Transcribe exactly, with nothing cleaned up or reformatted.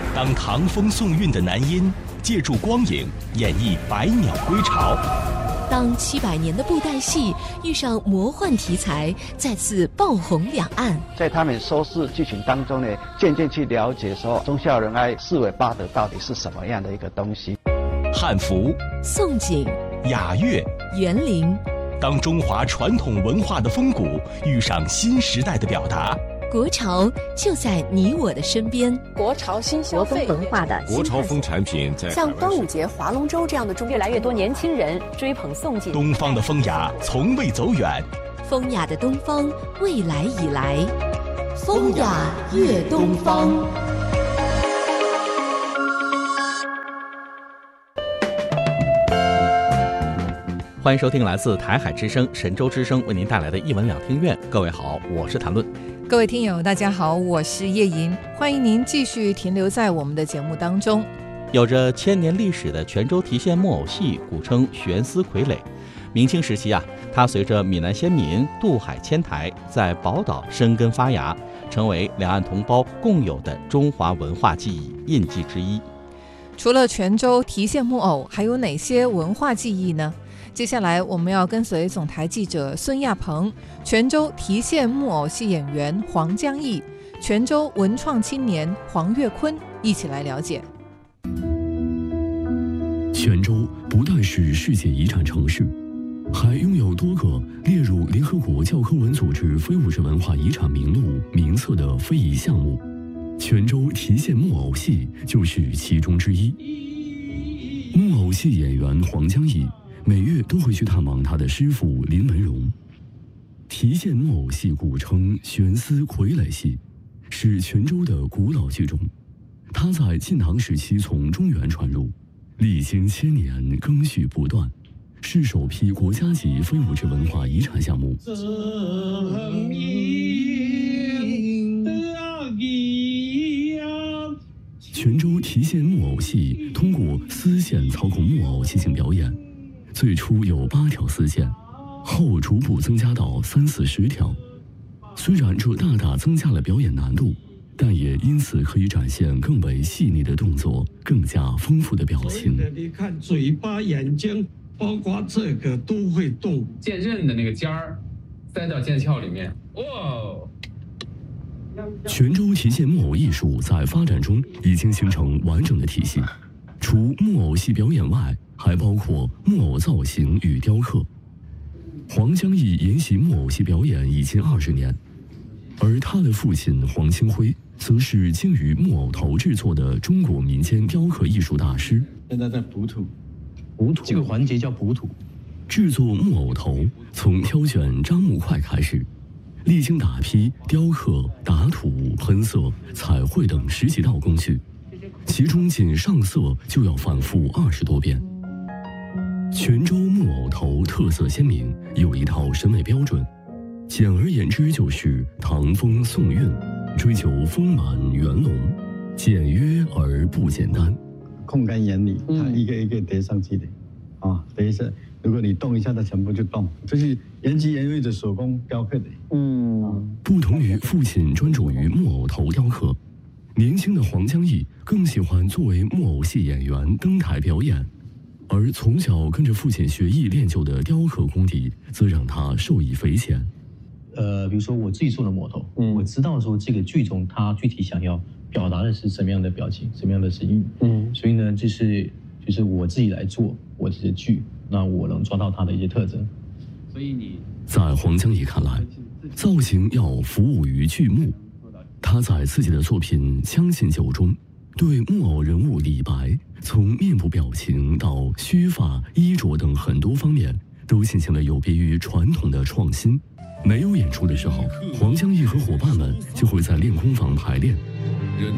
当唐风宋韵的男音借助光影演绎百鸟归巢， 当七百年的布袋戏遇上魔幻题材，再次爆红两岸。 在他们收视剧情当中呢，渐渐去了解说忠孝仁爱四维八德到底是什么样的一个东西。 汉服、 宋锦、 雅乐、 园林， 当中华传统文化的风骨遇上新时代的表达。 国潮就在你我的身边。 国潮新消费文化的国潮风产品在像端午节、划龙舟这样的中越来越多年轻人追捧宋锦。 东方的风雅从未走远， 风雅的东方未来已来，风雅悦东方。 欢迎收听来自台海之声、神州之声为您带来的艺文两厅院。各位好，我是谭论。 各位听友大家好，我是叶莹，欢迎您继续停留在我们的节目当中。 有着千年历史的泉州提线木偶戏，古称悬丝傀儡。明清时期啊，它随着闽南先民渡海迁台，在宝岛生根发芽，成为两岸同胞共有的中华文化记忆印记之一。 除了泉州提线木偶，还有哪些文化记忆呢？接下来我们要跟随总台记者孙亚鹏、泉州提线木偶戏演员黄江毅、泉州文创青年黄月坤一起来了解。 泉州不但是世界遗产城市，还拥有多个列入联合国教科文组织非物质文化遗产名录名册的非遗项目，泉州提线木偶戏就是其中之一。木偶戏演员黄江毅每月都会去探望他的师傅林文荣。提线木偶戏古称悬丝傀儡戏，是泉州的古老剧种。它在晋唐时期从中原传入，历经千年更续不断，是首批国家级非物质文化遗产项目。泉州提线木偶戏通过丝线操控木偶进行表演，最初有八条丝线，后逐步增加到三四十条。虽然这大大增加了表演难度，但也因此可以展现更为细腻的动作，更加丰富的表情。 你看嘴巴、眼睛，包括这个都会动。 剑刃的那个尖儿塞到剑鞘里面，哇！ 泉州提线木偶艺术在发展中已经形成完整的体系，除木偶戏表演外，还包括木偶造型与雕刻。黄江毅研习木偶戏表演已近二十年，而他的父亲黄清辉则是精于木偶头制作的中国民间雕刻艺术大师。 现在在补土， 补土这个环节叫补土。 制作木偶头从挑选樟木块开始，历经打坯、雕刻、打土、喷色、彩绘等十几道工序，其中仅上色就要反复二十多遍。泉州木偶头特色鲜明，有一套审美标准，简而言之就是唐风宋韵，追求丰满圆隆，简约而不简单。 控干眼里，它一个一个叠上去的，嗯、啊，等一下，如果你动一下，它全部就动，这是原汁原味的手工雕刻的。 嗯，不同于父亲专注于木偶头雕刻，年轻的黄江毅更喜欢作为木偶戏演员登台表演。而从小跟着父亲学艺练就的雕刻功底，则让他受益匪浅。 呃，比如说我自己做的木头，嗯，我知道说这个剧中他具体想要表达的是什么样的表情，什么样的声音，嗯，所以呢，就是就是我自己来做我自己的剧，那我能抓到它的一些特征。 所以你在黄江毅看来，造型要服务于剧目。他在自己的作品《将进酒》中，对木偶人物李白从面部表情到须发、衣着等很多方面，都进行了有别于传统的创新。没有演出的时候，黄江毅和伙伴们就会在练功房排练。